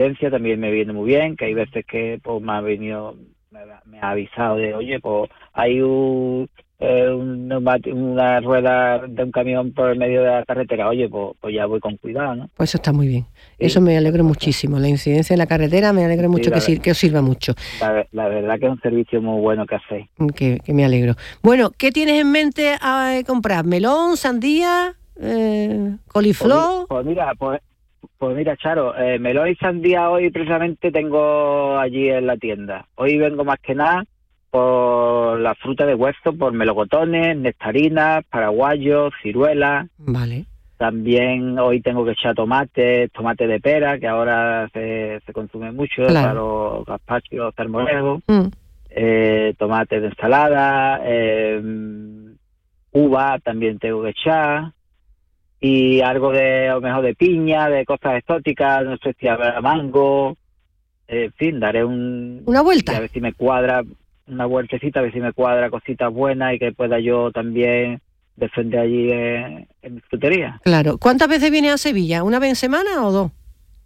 incidencia también me viene muy bien, que hay veces que pues me ha avisado de, oye, pues hay una rueda de un camión por el medio de la carretera, oye, pues ya voy con cuidado, ¿no? Pues eso está muy bien. Sí, eso me alegro muchísimo. La incidencia en la carretera me alegro mucho que os sirva mucho. La verdad que es un servicio muy bueno que hacéis. Que me alegro. Bueno, ¿qué tienes en mente a comprar? ¿Melón, sandía, coliflor? Pues mira, Charo, melón y sandía hoy precisamente tengo allí en la tienda. Hoy vengo más que nada por la fruta de hueso, por melocotones, nectarinas, paraguayos, ciruelas. Vale. También hoy tengo que echar tomate de pera, que ahora se consume mucho, claro, para los gazpachos, los salmoreos. Tomate de ensalada, uva también tengo que echar. Y algo a lo mejor de piña, de cosas exóticas, no sé si habrá mango. En fin, daré una vuelta. A ver si me cuadra, una vueltecita, a ver si me cuadra cositas buenas y que pueda yo también defender allí en mi frutería. Claro. ¿Cuántas veces vienes a Sevilla? ¿Una vez en semana o dos?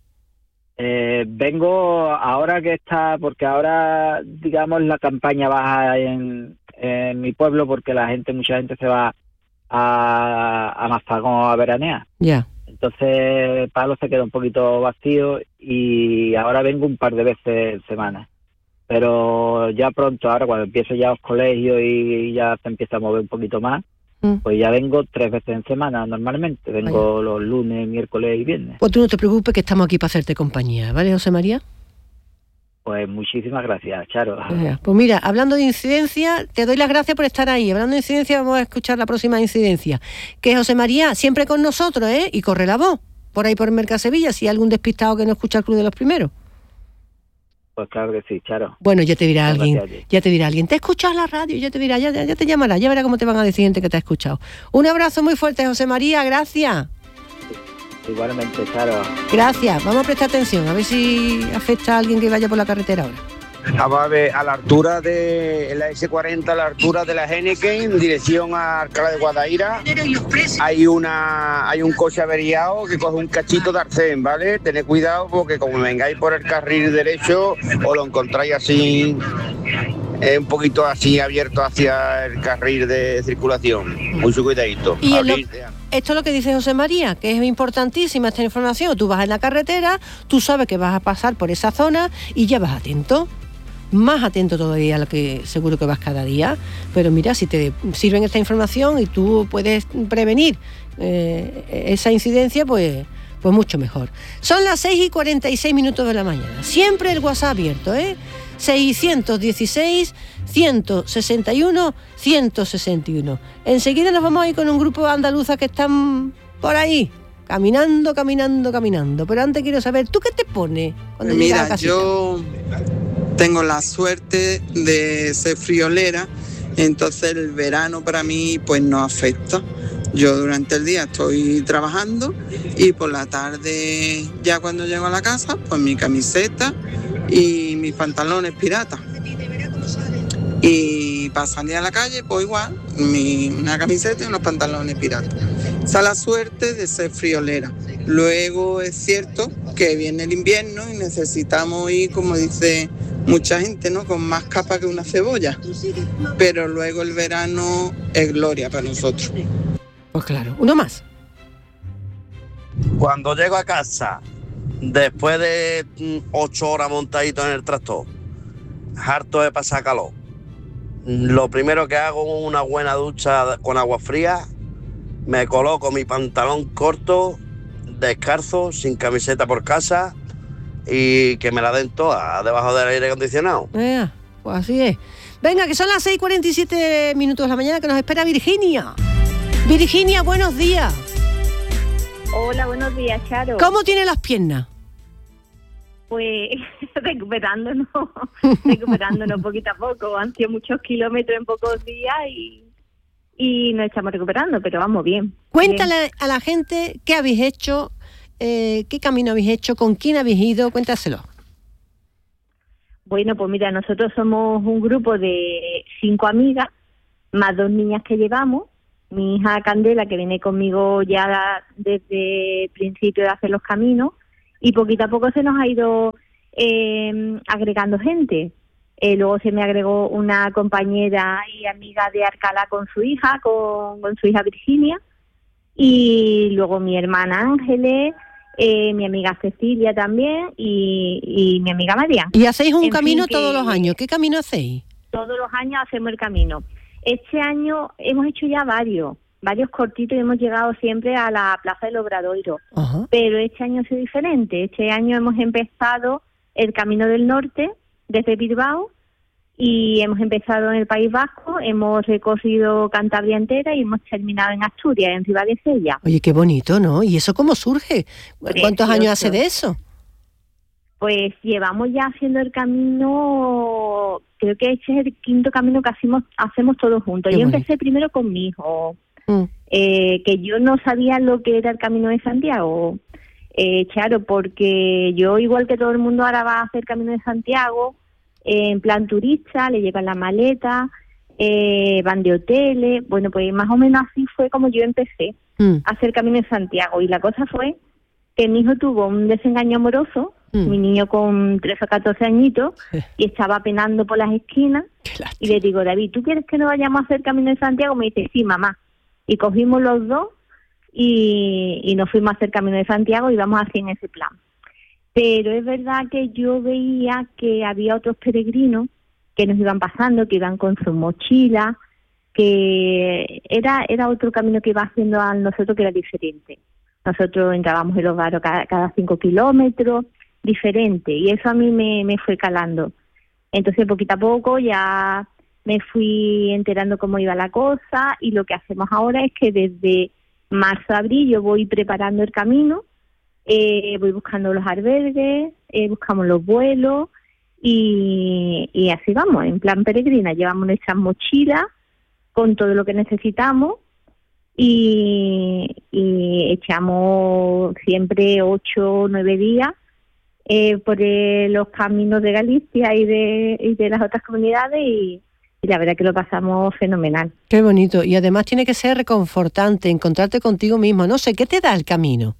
Vengo ahora que está, porque ahora, digamos, la campaña baja en mi pueblo, porque mucha gente se va a Mazagón a veranear. Ya. Entonces Palo se queda un poquito vacío y ahora vengo un par de veces en semana. Pero ya pronto, ahora cuando empiece ya los colegios y ya se empieza a mover un poquito más, pues ya vengo 3 veces en semana normalmente. Vengo los lunes, miércoles y viernes. Pues tú no te preocupes que estamos aquí para hacerte compañía, ¿vale, José María? Pues muchísimas gracias, Charo. Pues mira, hablando de incidencia, te doy las gracias por estar ahí. Hablando de incidencia, vamos a escuchar la próxima incidencia. Que José María, siempre con nosotros, ¿eh? Y corre la voz, por ahí por Mercasevilla, si hay algún despistado que no escucha el Club de los Primeros. Pues claro que sí, Charo. Bueno, ya te dirá alguien, te he escuchado en la radio, ya te dirá, ya te llamará, ya verá cómo te van a decir gente que te ha escuchado. Un abrazo muy fuerte, José María, gracias. Igualmente, Charo. Gracias, vamos a prestar atención, a ver si afecta a alguien que vaya por la carretera ahora. Vamos a ver, a la altura de la S40, a la altura de la Heineken, en dirección a Alcalá de Guadaira, hay un coche averiado que coge un cachito de arcén, ¿vale? Tened cuidado porque como vengáis por el carril derecho, os lo encontráis así, un poquito así abierto hacia el carril de circulación. Mucho cuidadito. Y esto es lo que dice José María, que es importantísima esta información. Tú vas en la carretera, tú sabes que vas a pasar por esa zona y ya vas atento. Más atento todavía a lo que seguro que vas cada día, pero mira, si te sirven esta información y tú puedes prevenir esa incidencia, pues mucho mejor. Son las 6:46 de la mañana, siempre el WhatsApp abierto, 616 161 161. Enseguida nos vamos a ir con un grupo de andaluzas que están por ahí, caminando, pero antes quiero saber, ¿tú qué te pones cuando llegas a casita? Yo tengo la suerte de ser friolera, entonces el verano para mí pues no afecta. Yo durante el día estoy trabajando y por la tarde, ya cuando llego a la casa, pues mi camiseta y mis pantalones piratas. Y para salir a la calle, pues igual, una camiseta y unos pantalones piratas. Esa es la suerte de ser friolera. Luego es cierto que viene el invierno y necesitamos ir, como dice mucha gente, ¿no?, con más capa que una cebolla. Pero luego el verano es gloria para nosotros. Pues claro, uno más. Cuando llego a casa, después de 8 horas montadito en el tractor, harto de pasar calor, lo primero que hago es una buena ducha con agua fría, me coloco mi pantalón corto, descalzo, sin camiseta por casa y que me la den toda debajo del aire acondicionado. Pues así es. Venga, que son las 6:47 de la mañana, que nos espera Virginia. Virginia, buenos días. Hola, buenos días, Charo. ¿Cómo tiene las piernas? Pues recuperándonos poquito a poco. Han sido muchos kilómetros en pocos días y nos estamos recuperando, pero vamos bien. Cuéntale bien a la gente qué habéis hecho, qué camino habéis hecho, con quién habéis ido, cuéntaselo. Bueno, pues mira, nosotros somos un grupo de 5 amigas, más 2 niñas que llevamos. Mi hija Candela, que viene conmigo ya desde el principio de hacer los caminos, y poquito a poco se nos ha ido agregando gente. Luego se me agregó una compañera y amiga de Arcalá con su hija, con su hija Virginia, y luego mi hermana Ángeles, mi amiga Cecilia también y mi amiga María. ¿Y hacéis un En camino fin, todos los años? ¿Qué camino hacéis? Todos los años hacemos el camino. Este año hemos hecho ya varios cortitos y hemos llegado siempre a la Plaza del Obradoiro. Ajá. Pero este año ha sido diferente. Este año hemos empezado el Camino del Norte desde Bilbao y hemos empezado en el País Vasco, hemos recorrido Cantabria entera y hemos terminado en Asturias, en Ribadesella. Oye, qué bonito, ¿no? ¿Y eso cómo surge? ¿Cuántos años hace de eso? Pues llevamos ya haciendo el camino, creo que este es el quinto camino que hacemos todos juntos. Qué Yo bonito. empecé primero con mi hijo, que yo no sabía lo que era el Camino de Santiago, Charo, porque yo, igual que todo el mundo, ahora va a hacer Camino de Santiago en plan turista, le llevan la maleta, van de hoteles. Bueno, pues más o menos así fue como yo empecé a hacer Camino de Santiago. Y la cosa fue que mi hijo tuvo un desengaño amoroso, mi niño con 13 o 14 añitos, y estaba penando por las esquinas. Y le digo, David, ¿tú quieres que nos vayamos a hacer Camino de Santiago? Me dice, sí, mamá. Y cogimos los dos y nos fuimos a hacer Camino de Santiago y vamos así en ese plan. Pero es verdad que yo veía que había otros peregrinos que nos iban pasando, que iban con sus mochilas, que era otro camino que iba haciendo a nosotros que era diferente. Nosotros entrábamos en los baros cada 5 kilómetros, diferente, y eso a mí me fue calando. Entonces, poquito a poco ya me fui enterando cómo iba la cosa, y lo que hacemos ahora es que desde marzo-abril yo voy preparando el camino, voy buscando los albergues, buscamos los vuelos, y así vamos, en plan peregrina. Llevamos nuestras mochilas con todo lo que necesitamos, y echamos siempre 8 o 9 días por los caminos de Galicia y de las otras comunidades, y la verdad que lo pasamos fenomenal. Qué bonito. Y además tiene que ser reconfortante, encontrarte contigo mismo. No sé, ¿qué te da el camino?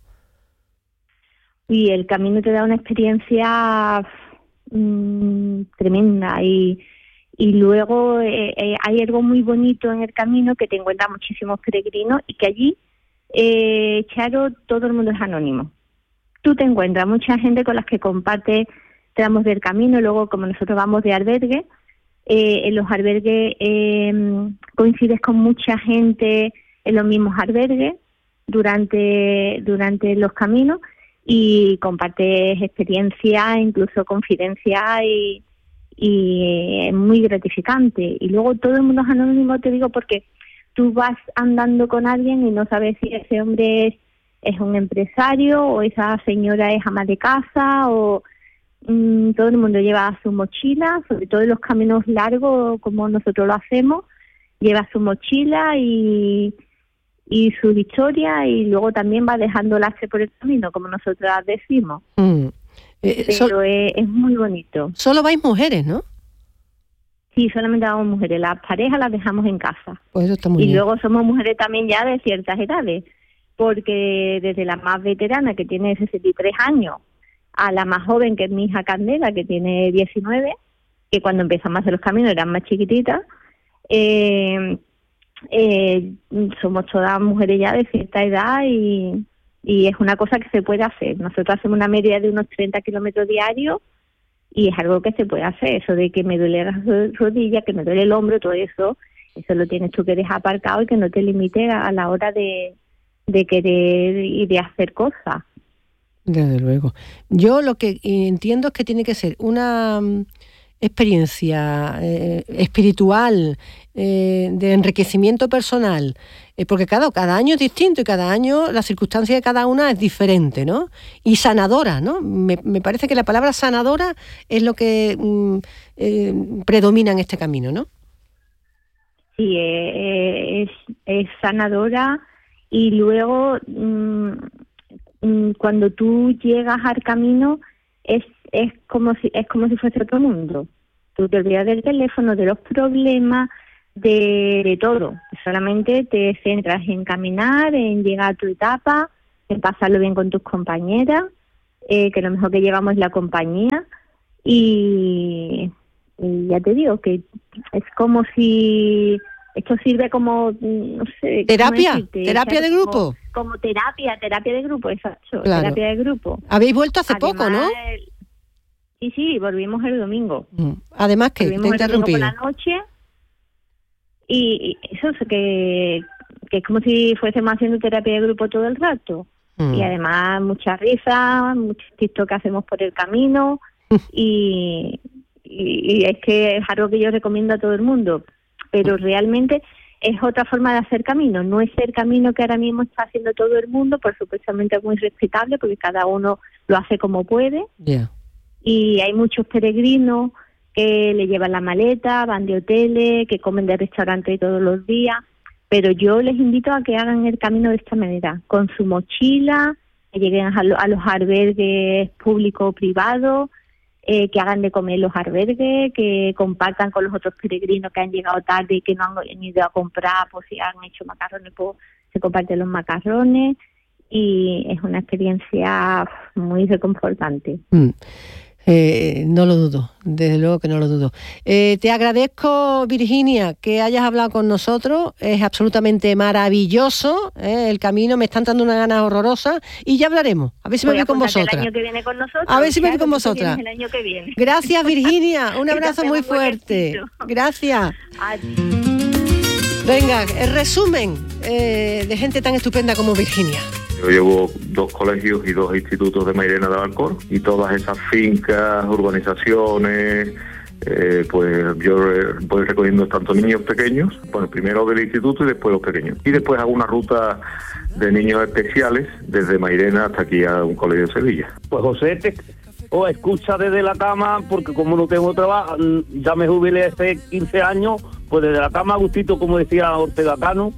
Y el camino te da una experiencia tremenda, y luego hay algo muy bonito en el camino, que te encuentras muchísimos peregrinos y que allí, Charo, todo el mundo es anónimo. Tú te encuentras mucha gente con las que compartes tramos del camino. Luego, como nosotros vamos de albergue, en los albergues coincides con mucha gente en los mismos albergues durante los caminos, y compartes experiencias, incluso confidencias, y es muy gratificante. Y luego todo el mundo es anónimo, te digo, porque tú vas andando con alguien y no sabes si ese hombre es un empresario o esa señora es ama de casa, o todo el mundo lleva su mochila, sobre todo en los caminos largos como nosotros lo hacemos, lleva su mochila y sus historias, y luego también va dejando lastre por el camino, como nosotros decimos. Pero es muy bonito. Solo vais mujeres, ¿no? Sí, solamente vamos mujeres. Las parejas las dejamos en casa. Pues eso está muy y bien. Luego somos mujeres también ya de ciertas edades, porque desde la más veterana, que tiene 63 años, a la más joven, que es mi hija Candela, que tiene 19, que cuando empezamos a hacer los caminos eran más chiquititas, somos todas mujeres ya de cierta edad, y es una cosa que se puede hacer. Nosotros hacemos una media de unos 30 kilómetros diarios, y es algo que se puede hacer. Eso de que me duele la rodilla, que me duele el hombro, todo eso lo tienes tú que dejar aparcado, y que no te limite a la hora de querer y de hacer cosas. Desde luego. Yo lo que entiendo es que tiene que ser una experiencia espiritual, de enriquecimiento personal, porque cada año es distinto, y cada año la circunstancia de cada una es diferente, ¿no? Y sanadora, ¿no? Me parece que la palabra sanadora es lo que predomina en este camino, ¿no? Sí, es sanadora, y luego cuando tú llegas al camino es como si fuese otro mundo. Tú te olvidas del teléfono, de los problemas, de todo. Solamente te centras en caminar, en llegar a tu etapa, en pasarlo bien con tus compañeras, que lo mejor que llevamos es la compañía y ya te digo que es como si esto sirve como, no sé... ¿Terapia? ¿Terapia de grupo? Como terapia de grupo, exacto, claro. Terapia de grupo. Habéis vuelto hace poco, ¿no? Sí, volvimos el domingo. Además, que te he interrumpido. Por la noche y eso es que es como si fuésemos haciendo terapia de grupo todo el rato. Y además mucha risa, muchos TikTok que hacemos por el camino y es que es algo que yo recomiendo a todo el mundo, pero realmente es otra forma de hacer camino, no es el camino que ahora mismo está haciendo todo el mundo, por supuestamente es muy respetable porque cada uno lo hace como puede. Y hay muchos peregrinos que le llevan la maleta, van de hoteles, que comen de restaurantes todos los días, pero yo les invito a que hagan el camino de esta manera, con su mochila, que lleguen a los albergues públicos o privados, que hagan de comer los albergues, que compartan con los otros peregrinos que han llegado tarde y que no han ido a comprar, pues si han hecho macarrones, pues se comparten los macarrones, y es una experiencia muy reconfortante. No lo dudo, desde luego que no lo dudo. Te agradezco, Virginia, que hayas hablado con nosotros. Es absolutamente maravilloso el camino. Me están dando una ganas horrorosa y ya hablaremos. A ver si me voy con vosotras. El año que viene con nosotros. A ver si me voy con vosotras. El año que viene. Gracias, Virginia. Un abrazo muy fuerte. Gracias. Venga, el resumen de gente tan estupenda como Virginia. Yo llevo 2 colegios y 2 institutos de Mairena de Alcor, y todas esas fincas, urbanizaciones, pues yo voy recogiendo tanto niños pequeños, bueno, primero del instituto y después los pequeños. Y después hago una ruta de niños especiales desde Mairena hasta aquí a un colegio de Sevilla. Pues José, escucha desde la cama, porque como no tengo trabajo, ya me jubilé hace 15 años, pues desde la cama a gustito, como decía Ortega Cano.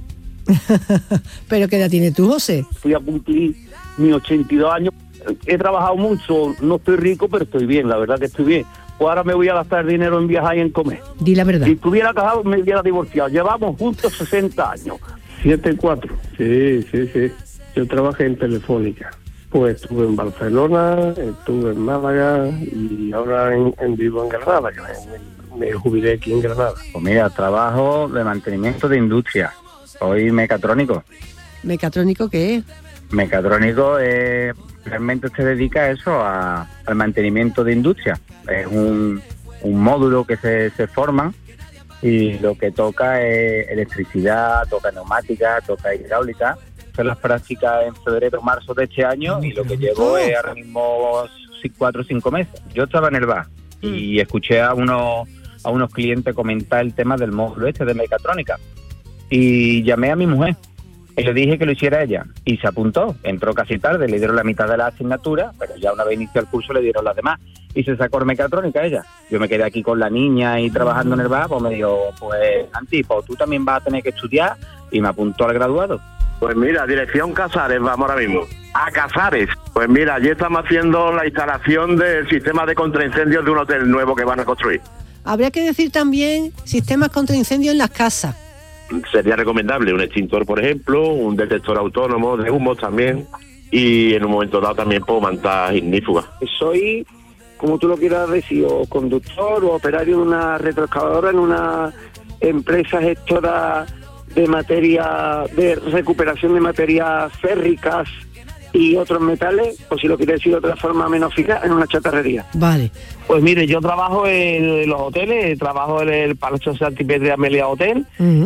¿Pero qué edad tienes tú, José? Fui a cumplir mis 82 años. He trabajado mucho, no estoy rico, pero estoy bien, la verdad que estoy bien. Pues ahora me voy a gastar dinero en viajar y en comer. Di la verdad. Si estuviera casado, me hubiera divorciado. Llevamos juntos 60 años. 7-4. Sí. Yo trabajé en Telefónica. Pues estuve en Barcelona, estuve en Málaga y ahora vivo en Granada. Me jubilé aquí en Granada. Pues mira, trabajo de mantenimiento de industria. Soy mecatrónico. ¿Mecatrónico qué es? Mecatrónico realmente se dedica a eso, al mantenimiento de industria. Es un módulo que se forma y lo que toca es electricidad, toca neumática, toca hidráulica. Son las prácticas en febrero, marzo de este año y lo que llevo es ahora mismo 4 o 5 meses. Yo estaba en el bar y escuché a unos clientes comentar el tema del módulo de mecatrónica. Y llamé a mi mujer y le dije que lo hiciera ella y se apuntó. Entró casi tarde, le dieron la mitad de la asignatura, pero ya una vez iniciado el curso le dieron las demás y se sacó mecatrónica ella. Yo me quedé aquí con la niña y trabajando en el bar, pues me dijo, pues Santi, pues tú también vas a tener que estudiar, y me apuntó al graduado. Pues mira, dirección Casares, vamos ahora mismo. A Casares. Pues mira, allí estamos haciendo la instalación del sistema de contraincendios de un hotel nuevo que van a construir. Habría que decir también sistemas contra incendios en las casas. Sería recomendable un extintor, por ejemplo, un detector autónomo de humos también, y en un momento dado también puedo mantar ignífugas. Soy, como tú lo quieras decir, o conductor o operario de una retroexcavadora en una empresa gestora de materia, de recuperación de materias férricas y otros metales, o si lo quieres decir de otra forma menos fina, en una chatarrería. Vale. Pues mire, yo trabajo en los hoteles, trabajo en el Palacio Santipetri Amelia Hotel.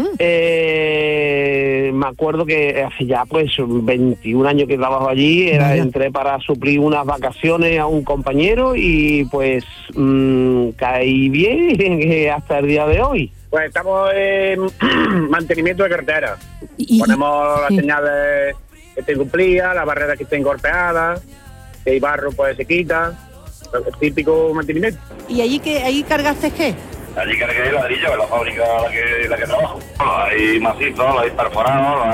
Me acuerdo que hace ya pues 21 años que trabajo allí, entré para suplir unas vacaciones a un compañero y pues caí bien hasta el día de hoy. Pues estamos en mantenimiento de carretera. Ponemos las señales que estén cumplidas, las barreras que estén golpeadas, que hay barro pues se quita, el típico mantenimiento. ¿Y allí cargaste qué? Allí cargué ladrillo, en la fábrica en la que trabajo. Hay macizos, hay perforados,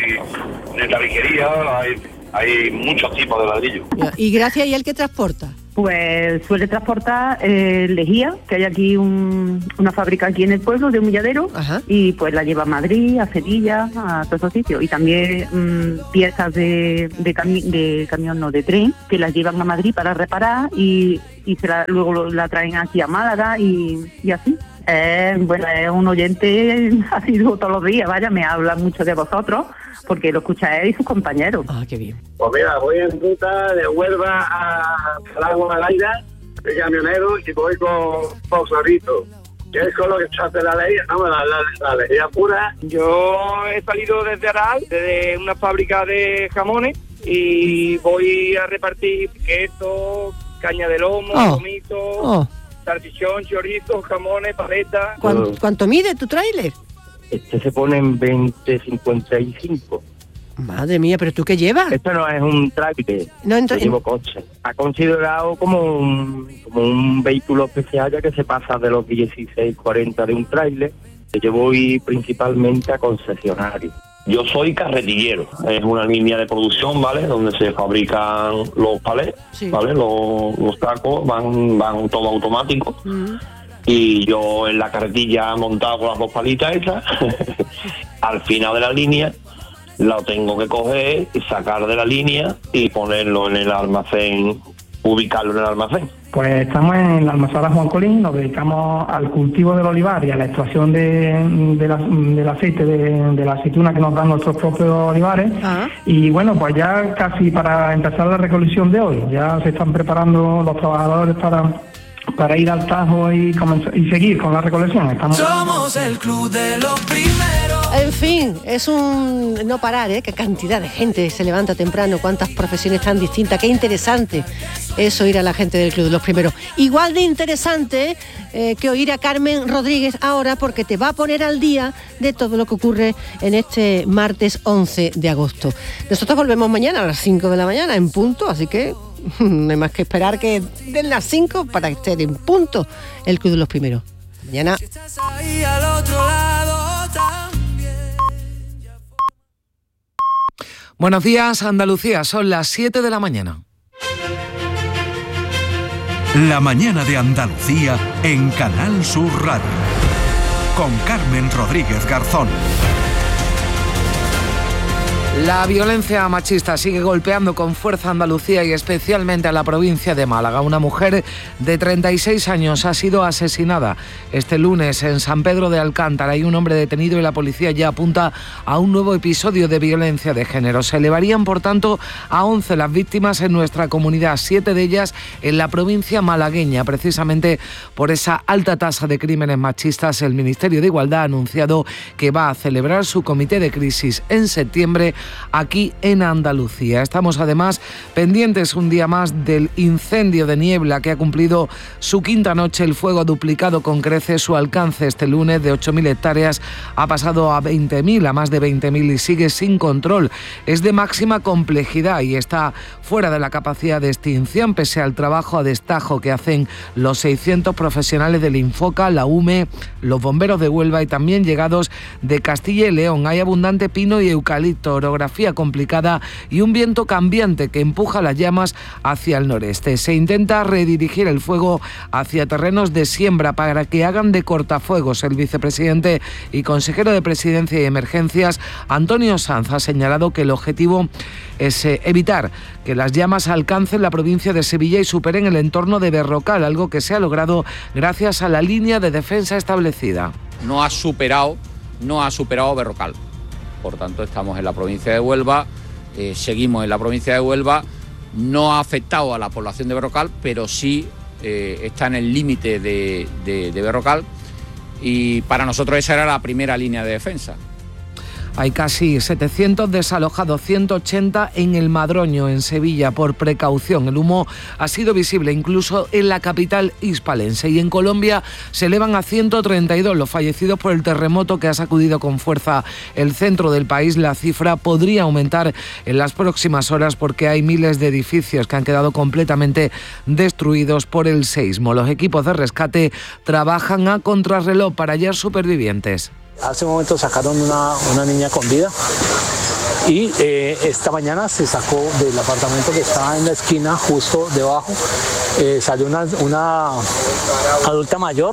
hay de tabiquería, hay muchos tipos de ladrillo. ¿Y gracias y el que transporta? pues suele transportar lejía, que hay aquí una fábrica aquí en el pueblo de Humilladero. Ajá. Y pues la lleva a Madrid, a Sevilla, a todos esos sitios. Y también piezas de camión, no, de tren, que las llevan a Madrid para reparar y luego la traen aquí a Málaga y así. Bueno, es un oyente asiduo todos los días, vaya, me habla mucho de vosotros, porque lo escucha él y sus compañeros. Ah, qué bien. Pues mira, voy en ruta de Huelva a Salagua de Gaira, de camionero, y voy con Posorito, que es con lo que se hace la ley, no, la lejía pura. Yo he salido desde Aral, desde una fábrica de jamones, y voy a repartir queso, caña de lomo, gomito, salchichón, chorizo, jamones, paletas. ¿Cuánto mide tu tráiler? Este se pone en 20.55. Madre mía, ¿pero tú qué llevas? Esto no es un tráiler, yo llevo coche. Ha considerado como un vehículo especial, ya que se pasa de los 16-40 de un tráiler. Yo voy principalmente a concesionarios. Yo soy carretillero, es una línea de producción, ¿vale? Donde se fabrican los palés, sí. ¿Vale? Los tacos van todo automático. Y yo en la carretilla montado con las dos palitas esas, al final de la línea, lo tengo que coger y sacar de la línea y ponerlo en el almacén, ubicarlo en el almacén. Pues estamos en la almazara Juan Colín, nos dedicamos al cultivo del olivar y a la extracción del aceite de la aceituna que nos dan nuestros propios olivares. Y bueno, pues ya casi para empezar la recolección de hoy, ya se están preparando los trabajadores para ir al Tajo y seguir con la recolección. Somos el club de los primeros. En fin, es un no parar, ¿eh? Qué cantidad de gente se levanta temprano, cuántas profesiones tan distintas, qué interesante es oír a la gente del Club de los Primeros. Igual de interesante que oír a Carmen Rodríguez ahora, porque te va a poner al día de todo lo que ocurre en este martes 11 de agosto. Nosotros volvemos mañana a las 5 de la mañana en punto, así que no hay más que esperar que den las 5 para que esté en punto el Club de los Primeros. Mañana. Buenos días, Andalucía, son las 7 de la mañana. La mañana de Andalucía en Canal Sur Radio, con Carmen Rodríguez Garzón. La violencia machista sigue golpeando con fuerza a Andalucía y especialmente a la provincia de Málaga. Una mujer de 36 años ha sido asesinada este lunes en San Pedro de Alcántara. Hay un hombre detenido y la policía ya apunta a un nuevo episodio de violencia de género. Se elevarían, por tanto, a 11 las víctimas en nuestra comunidad, 7 de ellas en la provincia malagueña. Precisamente por esa alta tasa de crímenes machistas, el Ministerio de Igualdad ha anunciado que va a celebrar su comité de crisis en septiembre aquí en Andalucía. Estamos además pendientes un día más del incendio de Niebla que ha cumplido su quinta noche. El fuego ha duplicado con creces su alcance este lunes. De 8.000 hectáreas ha pasado a 20.000, a más de 20.000 y sigue sin control. Es de máxima complejidad y está fuera de la capacidad de extinción pese al trabajo a destajo que hacen los 600 profesionales del Infoca, la UME, los bomberos de Huelva y también llegados de Castilla y León. Hay abundante pino y eucalipto, orografía complicada y un viento cambiante que empuja las llamas hacia el noreste. Se intenta redirigir el fuego hacia terrenos de siembra para que hagan de cortafuegos. El vicepresidente y consejero de Presidencia y Emergencias, Antonio Sanz, ha señalado que el objetivo es evitar que las llamas alcancen la provincia de Sevilla y superen el entorno de Berrocal, algo que se ha logrado gracias a la línea de defensa establecida. No ha superado Berrocal. Por tanto, estamos en la provincia de Huelva, seguimos en la provincia de Huelva. No ha afectado a la población de Berrocal, pero sí está en el límite de Berrocal. Y para nosotros esa era la primera línea de defensa. Hay casi 700 desalojados, 180 en el Madroño, en Sevilla, por precaución. El humo ha sido visible incluso en la capital hispalense. Y en Colombia se elevan a 132 los fallecidos por el terremoto que ha sacudido con fuerza el centro del país. La cifra podría aumentar en las próximas horas porque hay miles de edificios que han quedado completamente destruidos por el seísmo. Los equipos de rescate trabajan a contrarreloj para hallar supervivientes. Hace un momento sacaron una niña con vida y esta mañana se sacó del apartamento que estaba en la esquina justo debajo, salió una adulta mayor,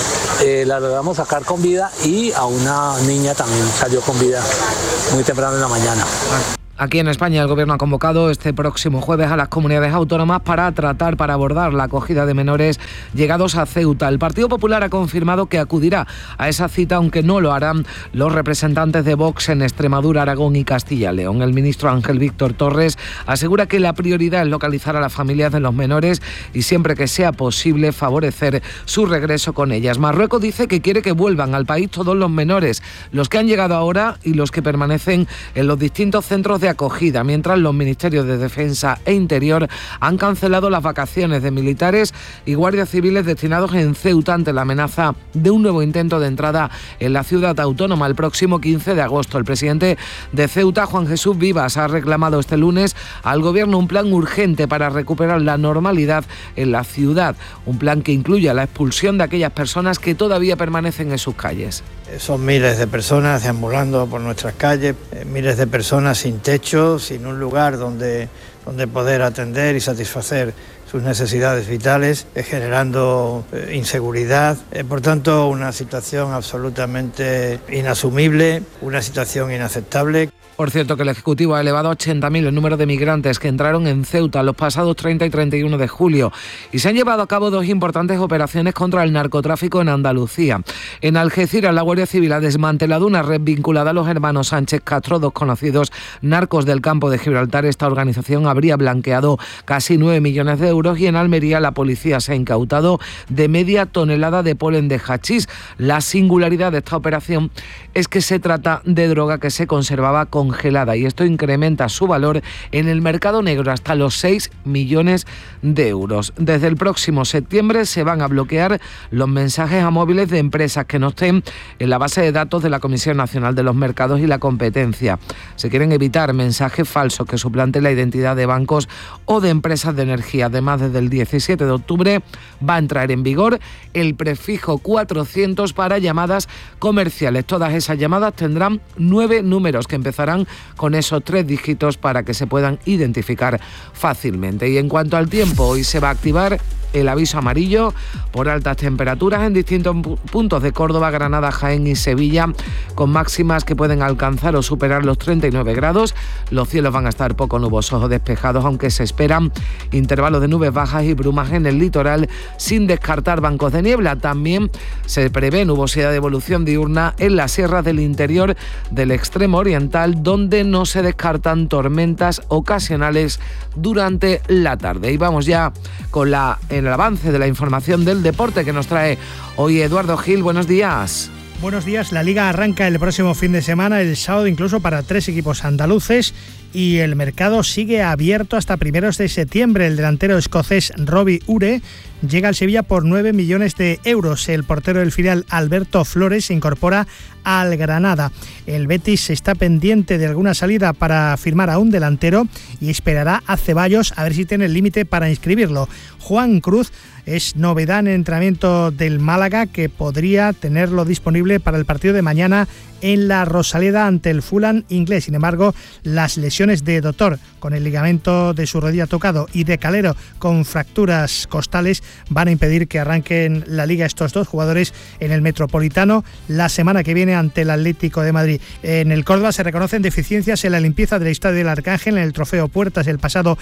la logramos sacar con vida, y a una niña también salió con vida muy temprano en la mañana. Aquí en España el Gobierno ha convocado este próximo jueves a las comunidades autónomas para abordar la acogida de menores llegados a Ceuta. El Partido Popular ha confirmado que acudirá a esa cita, aunque no lo harán los representantes de Vox en Extremadura, Aragón y Castilla y León. El ministro Ángel Víctor Torres asegura que la prioridad es localizar a las familias de los menores y, siempre que sea posible, favorecer su regreso con ellas. Marruecos dice que quiere que vuelvan al país todos los menores, los que han llegado ahora y los que permanecen en los distintos centros de acogida, mientras los ministerios de Defensa e Interior han cancelado las vacaciones de militares y guardias civiles destinados en Ceuta ante la amenaza de un nuevo intento de entrada en la ciudad autónoma el próximo 15 de agosto. El presidente de Ceuta, Juan Jesús Vivas, ha reclamado este lunes al gobierno un plan urgente para recuperar la normalidad en la ciudad, un plan que incluya la expulsión de aquellas personas que todavía permanecen en sus calles. Son miles de personas deambulando por nuestras calles, miles de personas sin techo, sin un lugar donde poder atender y satisfacer sus necesidades vitales, generando inseguridad. Por tanto, una situación absolutamente inasumible, una situación inaceptable. Por cierto, que el Ejecutivo ha elevado a 80.000 el número de migrantes que entraron en Ceuta los pasados 30 y 31 de julio y se han llevado a cabo dos importantes operaciones contra el narcotráfico en Andalucía. En Algeciras, la Guardia Civil ha desmantelado una red vinculada a los hermanos Sánchez Castro, dos conocidos narcos del campo de Gibraltar. Esta organización habría blanqueado casi 9 millones de euros, y en Almería la policía se ha incautado de media tonelada de polen de hachís. La singularidad de esta operación es que se trata de droga que se conservaba congelada, y esto incrementa su valor en el mercado negro hasta los 6 millones de euros. Desde el próximo septiembre se van a bloquear los mensajes a móviles de empresas que no estén en la base de datos de la Comisión Nacional de los Mercados y la Competencia. Se quieren evitar mensajes falsos que suplanten la identidad de bancos o de empresas de energía. Además, desde el 17 de octubre va a entrar en vigor el prefijo 400 para llamadas comerciales. Todas esas llamadas tendrán 9 números que empezarán con esos 3 dígitos para que se puedan identificar fácilmente. Y en cuanto al tiempo, hoy se va a activar el aviso amarillo por altas temperaturas en distintos puntos de Córdoba, Granada, Jaén y Sevilla, con máximas que pueden alcanzar o superar los 39 grados. Los cielos van a estar poco nubosos o despejados, aunque se esperan intervalos de nubes bajas y brumas en el litoral, sin descartar bancos de niebla. También se prevé nubosidad de evolución diurna en las sierras del interior del extremo oriental, donde no se descartan tormentas ocasionales durante la tarde. Y vamos ya con el avance de la información del deporte que nos trae hoy Eduardo Gil. Buenos días. Buenos días. La Liga arranca el próximo fin de semana, el sábado, incluso para 3 equipos andaluces, y el mercado sigue abierto hasta primeros de septiembre. El delantero escocés Robbie Ure llega al Sevilla por 9 millones de euros. El portero del filial Alberto Flores se incorpora al Granada. El Betis está pendiente de alguna salida para firmar a un delantero y esperará a Ceballos a ver si tiene el límite para inscribirlo. Juan Cruz es novedad en el entrenamiento del Málaga, que podría tenerlo disponible para el partido de mañana en la Rosaleda ante el Fulham inglés. Sin embargo, las lesiones de Dotor con el ligamento de su rodilla tocado y de Calero con fracturas costales van a impedir que arranquen la Liga estos dos jugadores en el Metropolitano la semana que viene ante el Atlético de Madrid. En el Córdoba se reconocen deficiencias en la limpieza del Estadio del Arcángel en el Trofeo Puertas el pasado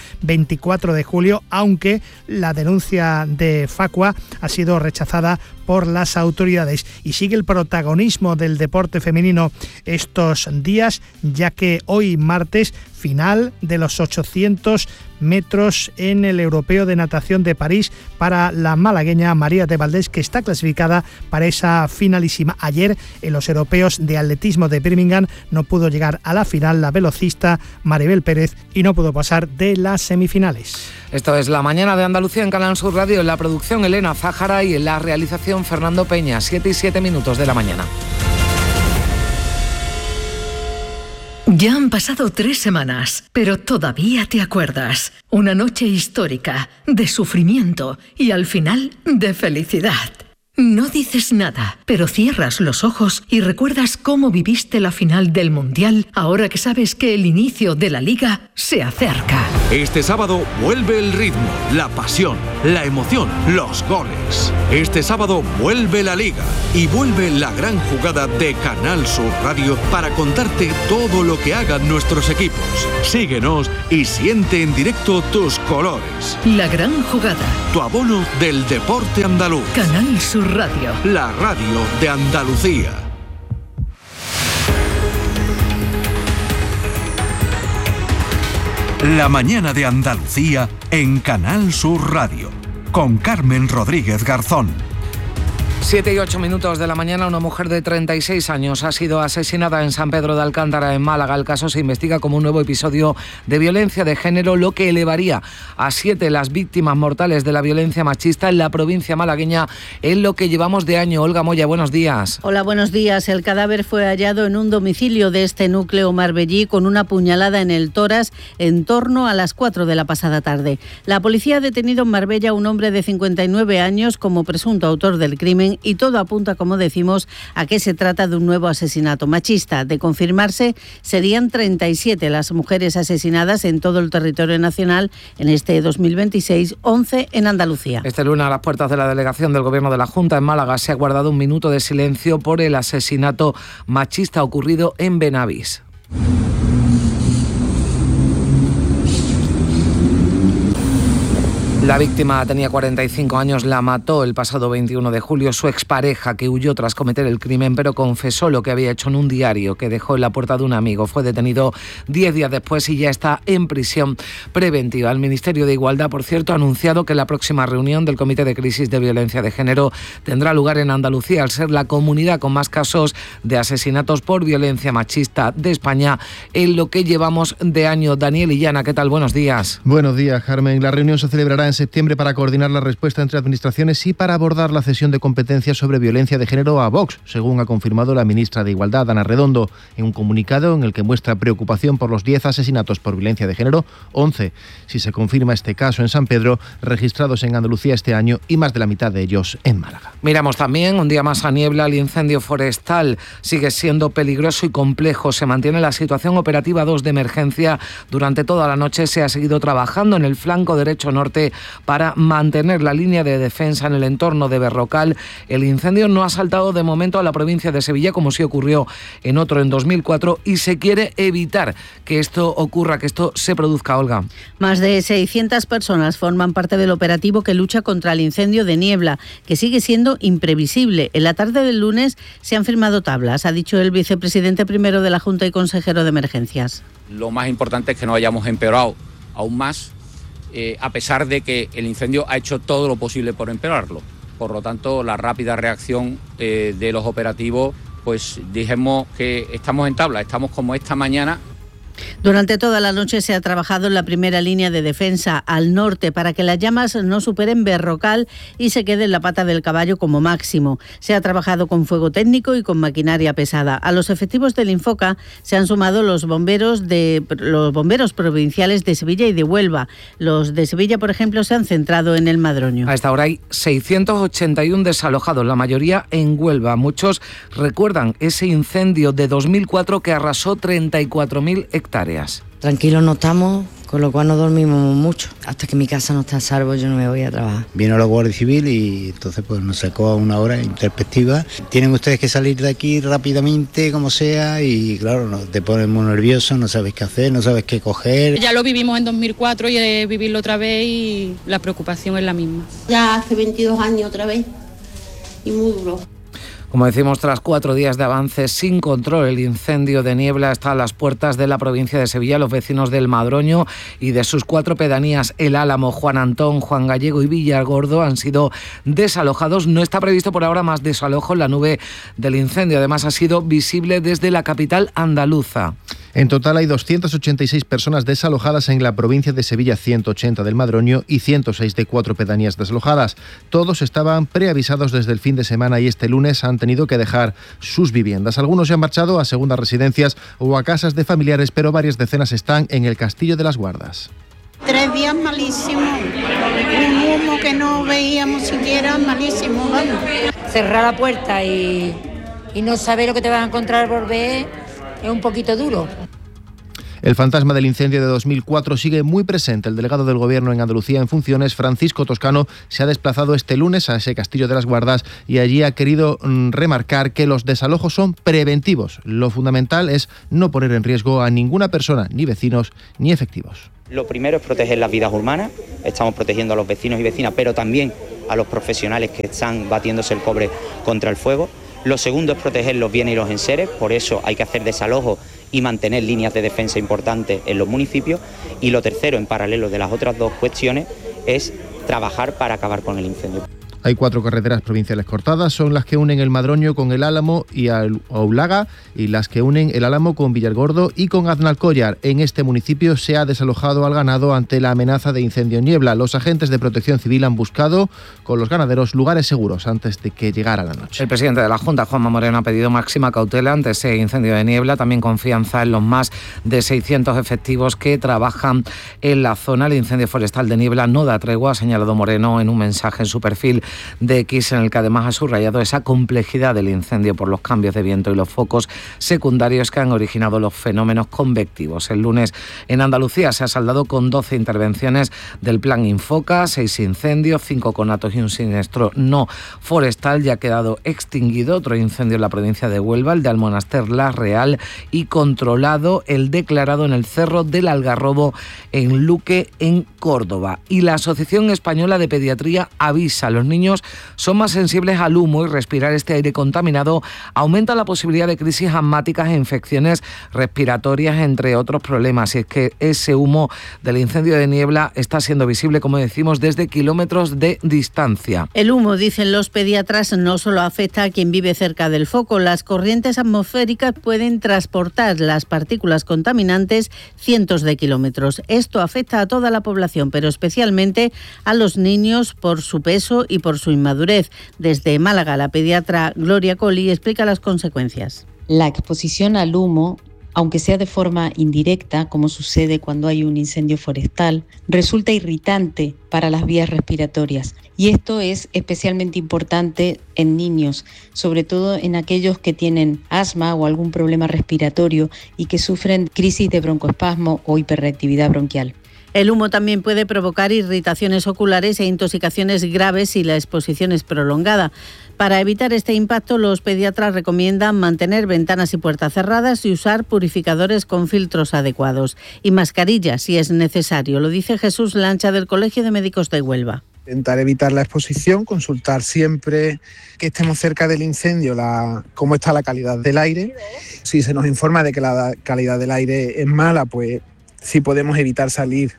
24 de julio, aunque la denuncia de Facua ha sido rechazada por las autoridades. Y sigue el protagonismo del deporte femenino estos días, ya que hoy martes, final de los 800 metros en el Europeo de Natación de París para la malagueña María de Valdés, que está clasificada para esa finalísima. Ayer, en los europeos de atletismo de Birmingham, no pudo llegar a la final la velocista Maribel Pérez y no pudo pasar de las semifinales. Esto es La Mañana de Andalucía en Canal Sur Radio, en la producción Elena Zájara y en la realización Fernando Peña. 7:07 de la mañana. Ya han pasado 3 semanas, pero todavía te acuerdas. Una noche histórica, de sufrimiento y al final de felicidad. No dices nada, pero cierras los ojos y recuerdas cómo viviste la final del Mundial, ahora que sabes que el inicio de la Liga se acerca. Este sábado vuelve el ritmo, la pasión, la emoción, los goles. Este sábado vuelve la Liga y vuelve la gran jugada de Canal Sur Radio para contarte todo lo que hagan nuestros equipos. Síguenos y siente en directo tus colores. La gran jugada. Tu abono del deporte andaluz. Canal Sur Radio. La radio de Andalucía. La mañana de Andalucía en Canal Sur Radio, con Carmen Rodríguez Garzón. 7 y 8 minutos de la mañana, una mujer de 36 años ha sido asesinada en San Pedro de Alcántara, en Málaga. El caso se investiga como un nuevo episodio de violencia de género, lo que elevaría a 7 las víctimas mortales de la violencia machista en la provincia malagueña en lo que llevamos de año. Olga Moya, buenos días. Hola, buenos días. El cadáver fue hallado en un domicilio de este núcleo marbellí con una puñalada en el tórax en torno a las 4 de la pasada tarde. La policía ha detenido en Marbella a un hombre de 59 años como presunto autor del crimen y todo apunta, como decimos, a que se trata de un nuevo asesinato machista. De confirmarse, serían 37 las mujeres asesinadas en todo el territorio nacional en este 2026, 11 en Andalucía. Este lunes, a las puertas de la delegación del Gobierno de la Junta en Málaga, se ha guardado un minuto de silencio por el asesinato machista ocurrido en Benavís. La víctima tenía 45 años, la mató el pasado 21 de julio su expareja, que huyó tras cometer el crimen, pero confesó lo que había hecho en un diario que dejó en la puerta de un amigo. Fue detenido 10 días después y ya está en prisión preventiva. El Ministerio de Igualdad, por cierto, ha anunciado que la próxima reunión del Comité de Crisis de Violencia de Género tendrá lugar en Andalucía, al ser la comunidad con más casos de asesinatos por violencia machista de España en lo que llevamos de año. Daniel Illana, ¿qué tal? Buenos días. Buenos días, Carmen. La reunión se celebrará en septiembre para coordinar la respuesta entre administraciones y para abordar la cesión de competencias sobre violencia de género a Vox, según ha confirmado la ministra de Igualdad, Ana Redondo, en un comunicado en el que muestra preocupación por los 10 asesinatos por violencia de género, 11, si se confirma este caso en San Pedro, registrados en Andalucía este año y más de la mitad de ellos en Málaga. Miramos también, un día más a Niebla, el incendio forestal sigue siendo peligroso y complejo. Se mantiene la situación operativa 2 de emergencia. Durante toda la noche se ha seguido trabajando en el flanco derecho norte para mantener la línea de defensa en el entorno de Berrocal. El incendio no ha saltado de momento a la provincia de Sevilla, como sí ocurrió en otro en 2004, y se quiere evitar que esto ocurra, que esto se produzca, Olga. Más de 600 personas forman parte del operativo que lucha contra el incendio de Niebla, que sigue siendo imprevisible. En la tarde del lunes se han firmado tablas, ha dicho el vicepresidente primero de la Junta y consejero de Emergencias. Lo más importante es que no hayamos empeorado aún más, a pesar de que el incendio ha hecho todo lo posible por empeorarlo. Por lo tanto, la rápida reacción de los operativos, pues dijimos que estamos en tabla, estamos como esta mañana. Durante toda la noche se ha trabajado en la primera línea de defensa al norte para que las llamas no superen Berrocal y se quede en la Pata del Caballo como máximo. Se ha trabajado con fuego técnico y con maquinaria pesada. A los efectivos del Infoca se han sumado los bomberos provinciales de Sevilla y de Huelva. Los de Sevilla, por ejemplo, se han centrado en el Madroño. A esta hora hay 681 desalojados, la mayoría en Huelva. Muchos recuerdan ese incendio de 2004 que arrasó 34.000 hectáreas. Tranquilos no estamos, con lo cual no dormimos mucho. Hasta que mi casa no está a salvo, yo no me voy a trabajar. Vino la Guardia Civil y entonces pues nos sacó a una hora en perspectiva. Tienen ustedes que salir de aquí rápidamente, como sea, y claro, te pones muy nervioso, no sabes qué hacer, no sabes qué coger. Ya lo vivimos en 2004 y vivirlo otra vez y la preocupación es la misma. Ya hace 22 años otra vez y muy duro. Como decimos, tras 4 días de avances sin control, el incendio de Niebla está a las puertas de la provincia de Sevilla. Los vecinos del Madroño y de sus 4 pedanías, El Álamo, Juan Antón, Juan Gallego y Villargordo, han sido desalojados. No está previsto por ahora más desalojo. La nube del incendio además ha sido visible desde la capital andaluza. En total hay 286 personas desalojadas en la provincia de Sevilla, 180 del Madroño y 106 de 4 pedanías desalojadas. Todos estaban preavisados desde el fin de semana y este lunes han tenido que dejar sus viviendas. Algunos se han marchado a segundas residencias o a casas de familiares, pero varias decenas están en el Castillo de las Guardas. 3 días malísimos, un humo que no veíamos siquiera, malísimo, vamos. cerrar la puerta y no saber lo que te vas a encontrar al volver es un poquito duro. El fantasma del incendio de 2004 sigue muy presente. El delegado del Gobierno en Andalucía en funciones, Francisco Toscano, se ha desplazado este lunes a ese Castillo de las Guardas y allí ha querido remarcar que los desalojos son preventivos. Lo fundamental es no poner en riesgo a ninguna persona, ni vecinos, ni efectivos. Lo primero es proteger las vidas humanas. Estamos protegiendo a los vecinos y vecinas, pero también a los profesionales que están batiéndose el cobre contra el fuego. Lo segundo es proteger los bienes y los enseres, por eso hay que hacer desalojo y mantener líneas de defensa importantes en los municipios. Y lo tercero, en paralelo de las otras dos cuestiones, es trabajar para acabar con el incendio. Hay 4 carreteras provinciales cortadas, son las que unen el Madroño con el Álamo y Aulaga y las que unen el Álamo con Villargordo y con Aznalcóllar. En este municipio se ha desalojado al ganado ante la amenaza de incendio en niebla. Los agentes de Protección Civil han buscado con los ganaderos lugares seguros antes de que llegara la noche. El presidente de la Junta, Juanma Moreno, ha pedido máxima cautela ante ese incendio de niebla, también confianza en los más de 600 efectivos que trabajan en la zona. El incendio forestal de niebla no da tregua, ha señalado Moreno en un mensaje en su perfil de X, en el que además ha subrayado esa complejidad del incendio por los cambios de viento y los focos secundarios que han originado los fenómenos convectivos. El lunes en Andalucía se ha saldado con 12 intervenciones del plan Infoca, 6 incendios, 5 conatos y un siniestro no forestal. Ya ha quedado extinguido otro incendio en la provincia de Huelva, el de Almonaster La Real, y controlado el declarado en el Cerro del Algarrobo en Luque, en Córdoba. Y la Asociación Española de Pediatría avisa: los niños son más sensibles al humo y respirar este aire contaminado aumenta la posibilidad de crisis asmáticas e infecciones respiratorias, entre otros problemas. Y es que ese humo del incendio de niebla está siendo visible, como decimos, desde kilómetros de distancia. El humo, dicen los pediatras, no solo afecta a quien vive cerca del foco. Las corrientes atmosféricas pueden transportar las partículas contaminantes cientos de kilómetros. Esto afecta a toda la población, pero especialmente a los niños por su peso y por su inmadurez. Desde Málaga, la pediatra Gloria Colli explica las consecuencias. La exposición al humo, aunque sea de forma indirecta, como sucede cuando hay un incendio forestal, resulta irritante para las vías respiratorias. Y esto es especialmente importante en niños, sobre todo en aquellos que tienen asma o algún problema respiratorio y que sufren crisis de broncoespasmo o hiperreactividad bronquial. El humo también puede provocar irritaciones oculares e intoxicaciones graves si la exposición es prolongada. Para evitar este impacto, los pediatras recomiendan mantener ventanas y puertas cerradas y usar purificadores con filtros adecuados. Y mascarillas si es necesario, lo dice Jesús Lancha del Colegio de Médicos de Huelva. Intentar evitar la exposición, consultar siempre que estemos cerca del incendio cómo está la calidad del aire. Si se nos informa de que la calidad del aire es mala, pues si podemos evitar salir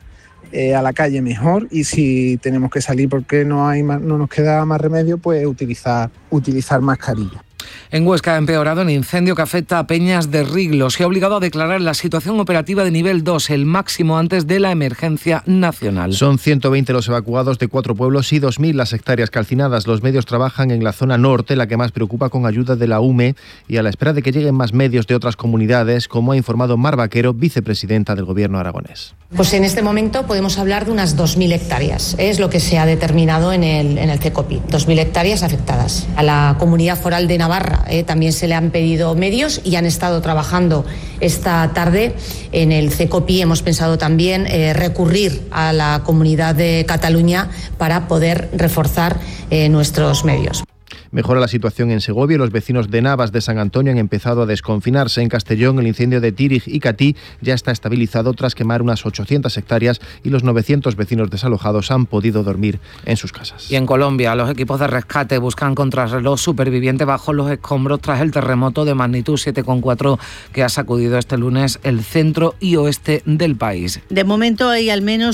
a la calle mejor, y si tenemos que salir porque no nos queda más remedio, pues utilizar mascarilla. En Huesca ha empeorado el incendio que afecta a Peñas de Riglo. Se ha obligado a declarar la situación operativa de nivel 2, el máximo antes de la emergencia nacional. Son 120 los evacuados de 4 pueblos y 2.000 las hectáreas calcinadas. Los medios trabajan en la zona norte, la que más preocupa, con ayuda de la UME y a la espera de que lleguen más medios de otras comunidades, como ha informado Mar Vaquero, vicepresidenta del Gobierno aragonés. Pues en este momento podemos hablar de unas 2.000 hectáreas. Es lo que se ha determinado en el CECOPI. 2.000 hectáreas afectadas. A la Comunidad Foral de Navarra también se le han pedido medios y han estado trabajando esta tarde. En el CECOPI hemos pensado también recurrir a la Comunidad de Cataluña para poder reforzar nuestros medios. Mejora la situación en Segovia. Los vecinos de Navas de San Antonio han empezado a desconfinarse. En Castellón, el incendio de Tírig y Catí ya está estabilizado tras quemar unas 800 hectáreas y los 900 vecinos desalojados han podido dormir en sus casas. Y en Colombia, los equipos de rescate buscan contrarreloj supervivientes bajo los escombros tras el terremoto de magnitud 7,4 que ha sacudido este lunes el centro y oeste del país. De momento hay al menos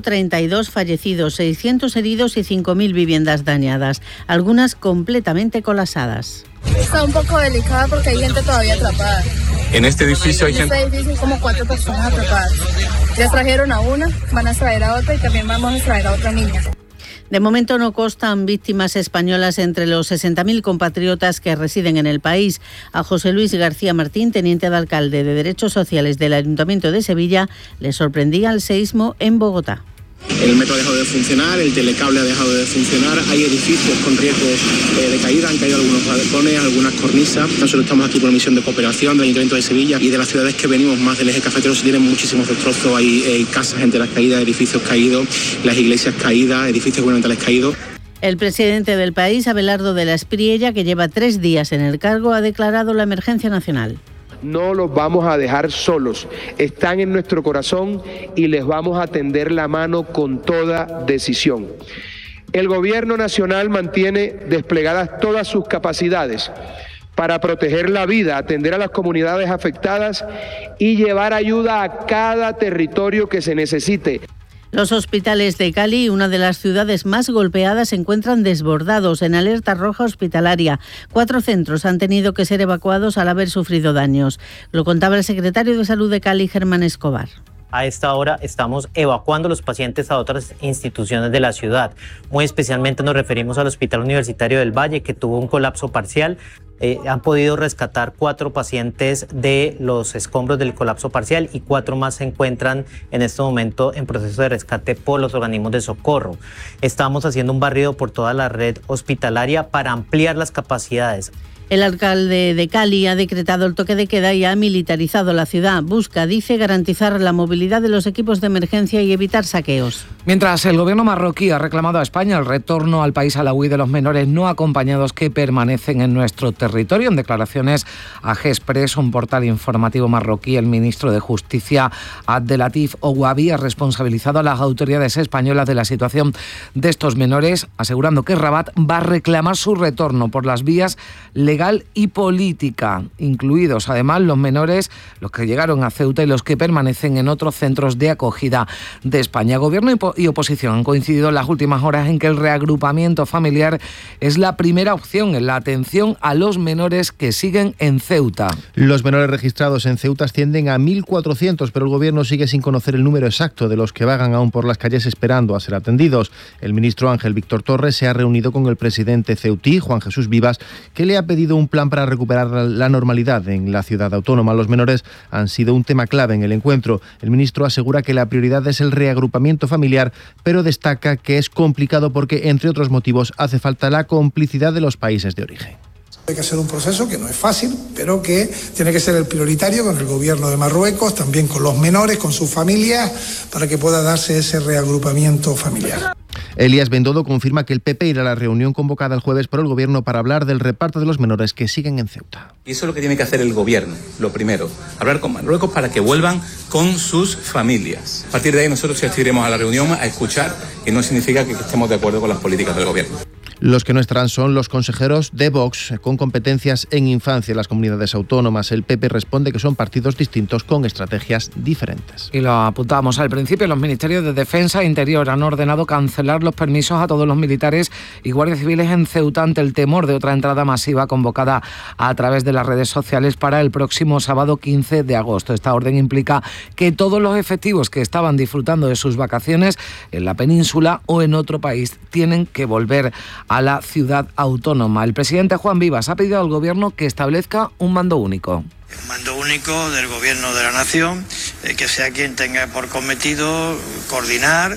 132 fallecidos, 600 heridos y 5.000 viviendas dañadas, algunas completamente colapsadas. Está un poco delicada porque hay gente todavía atrapada. En este edificio hay gente... En este edificio hay como 4 personas atrapadas. Ya trajeron a una, van a traer a otra y también vamos a traer a otra niña. De momento no constan víctimas españolas entre los 60.000 compatriotas que residen en el país. A José Luis García Martín, teniente de alcalde de Derechos Sociales del Ayuntamiento de Sevilla, le sorprendía el seísmo en Bogotá. El metro ha dejado de funcionar, el telecable ha dejado de funcionar, hay edificios con riesgos de caída, han caído algunos balcones, algunas cornisas. Nosotros estamos aquí por misión de cooperación del Ayuntamiento de Sevilla y de las ciudades que venimos más del eje cafetero se tienen muchísimos destrozos, hay casas enteras caídas, edificios caídos, las iglesias caídas, edificios gubernamentales caídos. El presidente del país, Abelardo de la Espriella, que lleva 3 días en el cargo, ha declarado la emergencia nacional. No los vamos a dejar solos, están en nuestro corazón y les vamos a tender la mano con toda decisión. El Gobierno Nacional mantiene desplegadas todas sus capacidades para proteger la vida, atender a las comunidades afectadas y llevar ayuda a cada territorio que se necesite. Los hospitales de Cali, una de las ciudades más golpeadas, se encuentran desbordados, en alerta roja hospitalaria. 4 centros han tenido que ser evacuados al haber sufrido daños. Lo contaba el secretario de Salud de Cali, Germán Escobar. A esta hora estamos evacuando a los pacientes a otras instituciones de la ciudad. Muy especialmente nos referimos al Hospital Universitario del Valle, que tuvo un colapso parcial. Han podido rescatar 4 pacientes de los escombros del colapso parcial y 4 más se encuentran en este momento en proceso de rescate por los organismos de socorro. Estamos haciendo un barrido por toda la red hospitalaria para ampliar las capacidades. El alcalde de Cali ha decretado el toque de queda y ha militarizado la ciudad. Busca, dice, garantizar la movilidad de los equipos de emergencia y evitar saqueos. Mientras el gobierno marroquí ha reclamado a España el retorno al país alauí de los menores no acompañados que permanecen en nuestro territorio. En declaraciones a G-Express, un portal informativo marroquí, el ministro de Justicia, Abdelatif Ouabi, ha responsabilizado a las autoridades españolas de la situación de estos menores, asegurando que Rabat va a reclamar su retorno por las vías legal y política, incluidos además los menores, los que llegaron a Ceuta y los que permanecen en otros centros de acogida de España. Gobierno y oposición han coincidido en las últimas horas en que el reagrupamiento familiar es la primera opción en la atención a los menores que siguen en Ceuta. Los menores registrados en Ceuta ascienden a 1.400, pero el Gobierno sigue sin conocer el número exacto de los que vagan aún por las calles esperando a ser atendidos. El ministro Ángel Víctor Torres se ha reunido con el presidente ceutí, Juan Jesús Vivas, que le ha pedido un plan para recuperar la normalidad en la ciudad autónoma. Los menores han sido un tema clave en el encuentro. El ministro asegura que la prioridad es el reagrupamiento familiar, pero destaca que es complicado porque, entre otros motivos, hace falta la complicidad de los países de origen. Hay que hacer un proceso que no es fácil, pero que tiene que ser el prioritario con el gobierno de Marruecos, también con los menores, con sus familias, para que pueda darse ese reagrupamiento familiar. Elías Bendodo confirma que el PP irá a la reunión convocada el jueves por el Gobierno para hablar del reparto de los menores que siguen en Ceuta. Y eso es lo que tiene que hacer el Gobierno, lo primero, hablar con Marruecos para que vuelvan con sus familias. A partir de ahí nosotros asistiremos a la reunión a escuchar, y no significa que estemos de acuerdo con las políticas del Gobierno. Los que no estarán son los consejeros de Vox con competencias en infancia en las comunidades autónomas. El PP responde que son partidos distintos con estrategias diferentes. Y lo apuntamos al principio, los ministerios de Defensa e Interior han ordenado cancelar los permisos a todos los militares y guardias civiles en Ceuta ante el temor de otra entrada masiva convocada a través de las redes sociales para el próximo sábado 15 de agosto. Esta orden implica que todos los efectivos que estaban disfrutando de sus vacaciones en la península o en otro país tienen que volver a la ciudad autónoma. El presidente Juan Vivas ha pedido al Gobierno que establezca un mando único. Un mando único del Gobierno de la Nación, que sea quien tenga por cometido coordinar,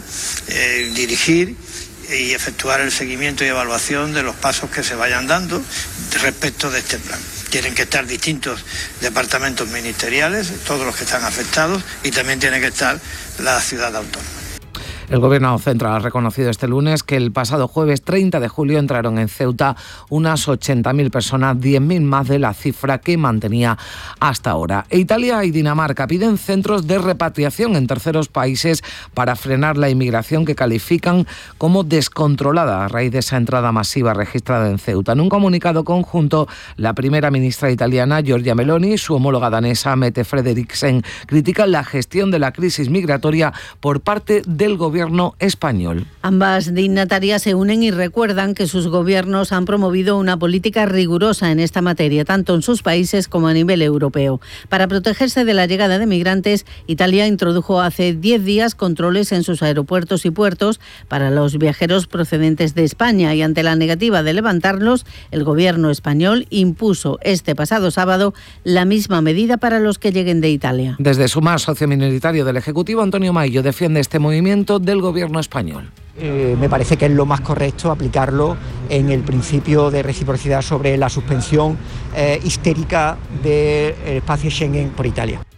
dirigir y efectuar el seguimiento y evaluación de los pasos que se vayan dando respecto de este plan. Tienen que estar distintos departamentos ministeriales, todos los que están afectados, y también tiene que estar la ciudad autónoma. El Gobierno central ha reconocido este lunes que el pasado jueves 30 de julio entraron en Ceuta unas 80.000 personas, 10.000 más de la cifra que mantenía hasta ahora. Italia y Dinamarca piden centros de repatriación en terceros países para frenar la inmigración que califican como descontrolada a raíz de esa entrada masiva registrada en Ceuta. En un comunicado conjunto, la primera ministra italiana, Giorgia Meloni, y su homóloga danesa, Mette Frederiksen, critican la gestión de la crisis migratoria por parte del Gobierno español. Ambas dignatarias se unen y recuerdan que sus gobiernos han promovido una política rigurosa en esta materia, tanto en sus países como a nivel europeo. Para protegerse de la llegada de migrantes, Italia introdujo hace 10 días controles en sus aeropuertos y puertos para los viajeros procedentes de España y ante la negativa de levantarlos, el gobierno español impuso este pasado sábado la misma medida para los que lleguen de Italia. Desde Sumar, socio minoritario del Ejecutivo, Antonio Maillo defiende este movimiento de del gobierno español. Me parece que es lo más correcto aplicarlo en el principio de reciprocidad sobre la suspensión histérica del espacio Schengen por Italia.